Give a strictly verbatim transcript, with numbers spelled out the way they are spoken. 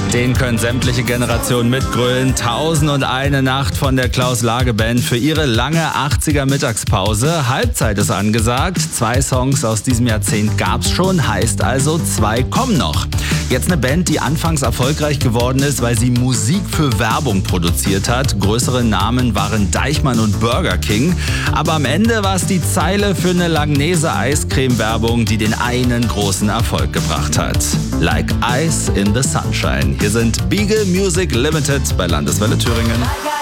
Den können sämtliche Generationen mitgrölen. Tausend und eine Nacht von der Klaus-Lage-Band für ihre lange achtziger Mittagspause. Halbzeit ist angesagt. Zwei Songs aus diesem Jahrzehnt gab's schon, heißt also zwei kommen noch. Jetzt eine Band, die anfangs erfolgreich geworden ist, weil sie Musik für Werbung produziert hat. Größere Namen waren Deichmann und Burger King. Aber am Ende war es die Zeile für eine Langnese Eiscreme-Werbung, die den einen großen Erfolg gebracht hat. Like Ice in the Sunshine. Hier sind Beagle Music Limited bei Landeswelle Thüringen.